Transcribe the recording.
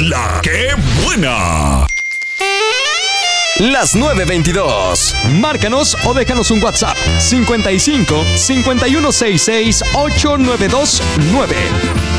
¡La que buena! Las 9:22. Márcanos o déjanos un WhatsApp 55 5166 8929.